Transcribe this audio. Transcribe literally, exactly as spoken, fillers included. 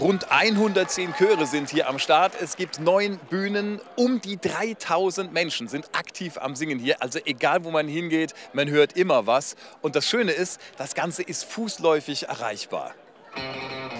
Rund hundertzehn Chöre sind hier am Start. Es gibt neun Bühnen. Um die dreitausend Menschen sind aktiv am Singen hier. Also egal, wo man hingeht, man hört immer was. Und das Schöne ist, das Ganze ist fußläufig erreichbar.